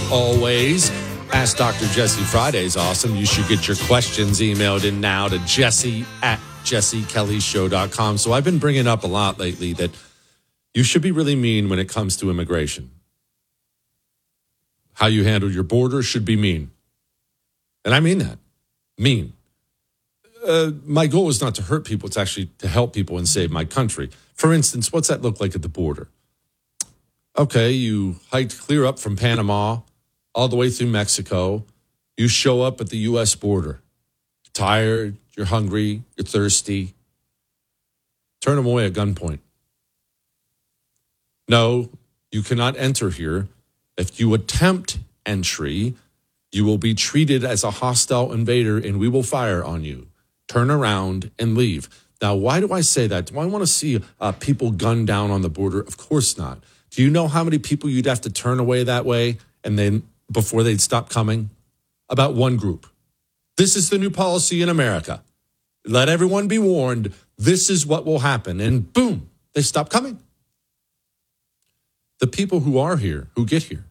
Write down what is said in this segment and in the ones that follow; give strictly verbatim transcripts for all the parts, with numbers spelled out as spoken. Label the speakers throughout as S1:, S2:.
S1: always. Ask Doctor Jesse Friday's awesome. You should get your questions emailed in now to Jesse at jesse kelly show dot com. So I've been bringing up a lot lately that you should be really mean when it comes to immigration. How you handle your border should be mean. And I mean that. Mean. Uh, my goal is not to hurt people. It's actually to help people and save my country. For instance, what's that look like at the border? Okay, you hiked clear up from Panama all the way through Mexico. You show up at the U S border. You're tired, you're hungry, you're thirsty. Turn them away at gunpoint. No, you cannot enter here. If you attempt entry, you will be treated as a hostile invader and we will fire on you. Turn around and leave. Now, why do I say that? Do I want to see uh, people gunned down on the border? Of course not. Do you know how many people you'd have to turn away that way and then before they'd stop coming? About one group. This is the new policy in America. Let everyone be warned. This is what will happen. And boom, they stop coming. The people who are here, who get here,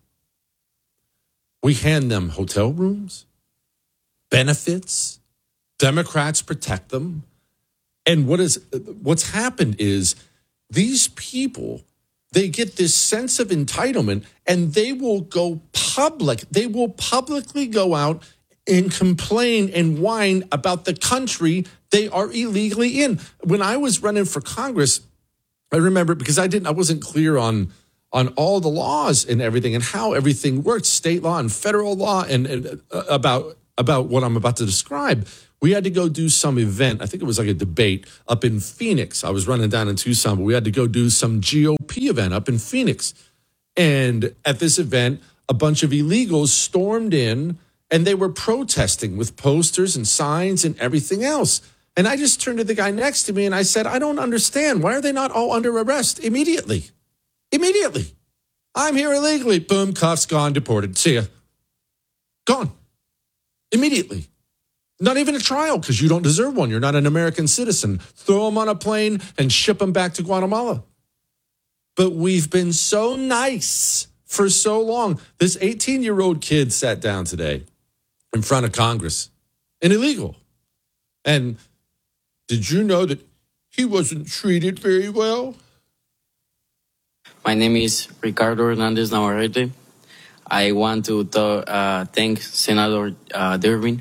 S1: we hand them hotel rooms, benefits. Democrats protect them. And what is what's happened is these people, they get this sense of entitlement and they will go public. They will publicly go out and complain and whine about the country they are illegally in. When I was running for Congress, I remember because I didn't I wasn't clear on on all the laws and everything and how everything works, state law and federal law and, and uh, about about what I'm about to describe. We had to go do some event. I think it was like a debate up in Phoenix. I was running down in Tucson, but we had to go do some G O P event up in Phoenix. And at this event, a bunch of illegals stormed in and they were protesting with posters and signs and everything else. And I just turned to the guy next to me and I said, I don't understand. Why are they not all under arrest immediately? Immediately. I'm here illegally. Boom, cuffs, gone, deported. See ya. Gone. Immediately. Not even a trial because you don't deserve one. You're not an American citizen. Throw them on a plane and ship them back to Guatemala. But we've been so nice for so long. This eighteen-year-old kid sat down today in front of Congress, an illegal. And did you know that he wasn't treated very well?
S2: My name is Ricardo Hernandez Navarrete. I want to th- uh, thank Senator uh, Durbin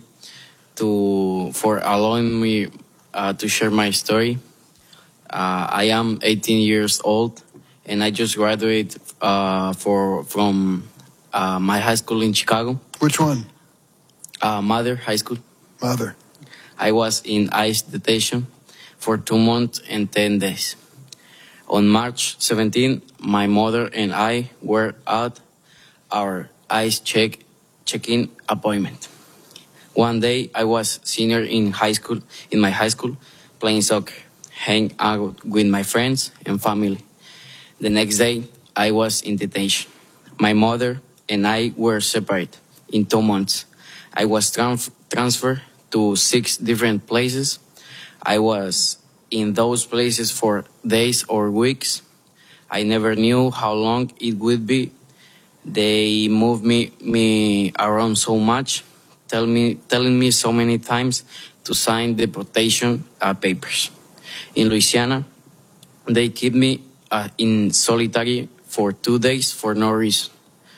S2: to for allowing me uh, to share my story. Uh, I am eighteen years old, and I just graduated uh, for from uh, my high school in Chicago.
S3: Which one?
S2: Uh, Mather High School.
S3: Mather.
S2: I was in ICE detention for two months and ten days. On March seventeenth, my mother and I were at our ICE check check-in appointment. One day, I was senior in high school, in my high school, playing soccer, hang out with my friends and family. The next day, I was in detention. My mother and I were separate in two months. I was trans- transferred to six different places. I was in those places for days or weeks. I never knew how long it would be. They moved me, me around so much. Tell me, telling me so many times to sign deportation uh, papers. In Louisiana, they keep me uh, in solitary for two days for no reason.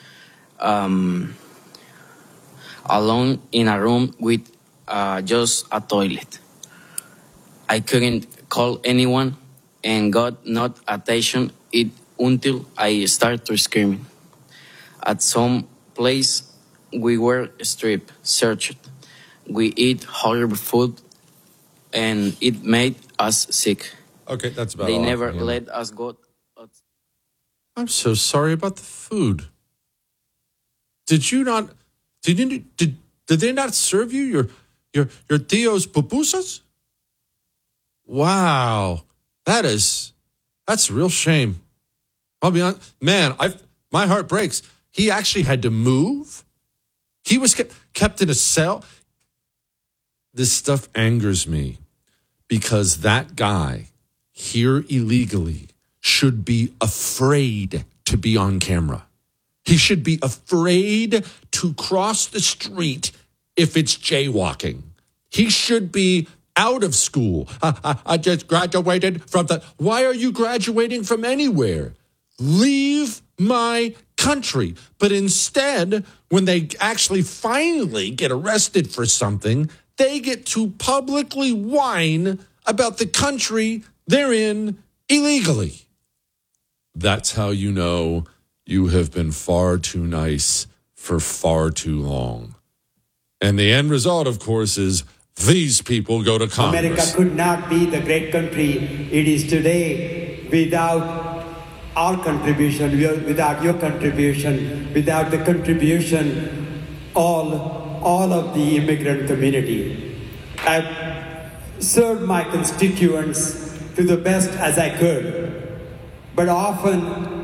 S2: Um, alone in a room with uh, just a toilet. I couldn't call anyone and got not attention it until I started screaming. At some place, we were stripped, searched. We eat horrible food, and it made us sick.
S1: Okay, that's about
S2: They
S1: all.
S2: never let us go.
S1: I'm so sorry about the food. Did you not? Did you? Did did they not serve you your your your tíos pupusas? Wow, that is that's a real shame. I'll be honest, man. I my heart breaks. He actually had to move. He was kept, kept in a cell. This stuff angers me because that guy here illegally should be afraid to be on camera. He should be afraid to cross the street if it's jaywalking. He should be out of school. I, I, I just graduated from the... Why are you graduating from anywhere? Leave my country. But instead, when they actually finally get arrested for something, they get to publicly whine about the country they're in illegally. That's how you know you have been far too nice for far too long. And the end result, of course, is these people go to Congress.
S3: America could not be the great country it is today without our contribution, without your contribution, without the contribution all, all of the immigrant community. I've served my constituents to the best as I could, but often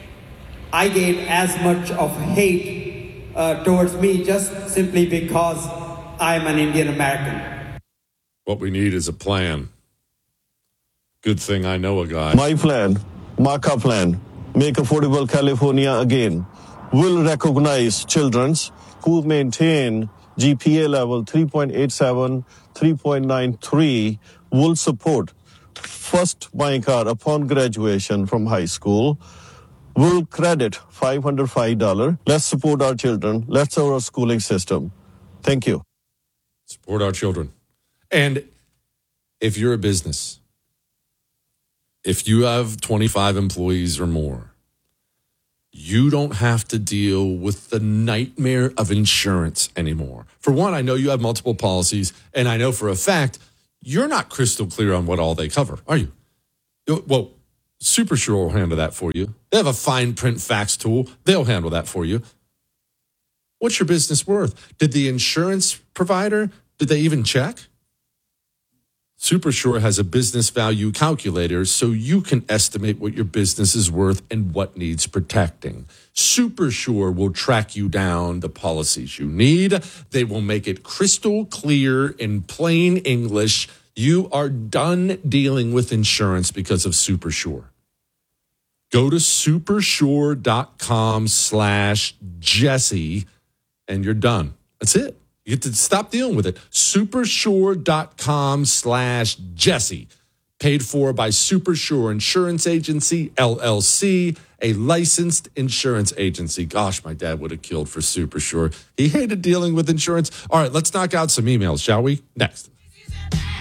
S3: I get as much of hate uh, towards me just simply because I'm an Indian American.
S1: What we need is a plan. Good thing I know a guy.
S4: My plan, Marka plan, Make Affordable California Again, will recognize children who maintain G P A level three point eight seven, three point nine three, will support first buying car upon graduation from high school, will credit five hundred five dollars. Let's support our children. Let's support our schooling system. Thank you.
S1: Support our children. And if you're a business, if you have twenty-five employees or more, you don't have to deal with the nightmare of insurance anymore. For one, I know you have multiple policies, and I know for a fact you're not crystal clear on what all they cover, are you? Well, SuperSure will handle that for you. They have a fine print fax tool. They'll handle that for you. What's your business worth? Did the insurance provider, did they even check? SuperSure has a business value calculator so you can estimate what your business is worth and what needs protecting. SuperSure will track you down the policies you need. They will make it crystal clear in plain English. You are done dealing with insurance because of SuperSure. Go to supersure.com slash Jesse and you're done. That's it. You get to stop dealing with it. Supersure.com slash Jesse. Paid for by SuperSure Insurance Agency, L L C, a licensed insurance agency. Gosh, my dad would have killed for SuperSure. He hated dealing with insurance. All right, let's knock out some emails, shall we? Next.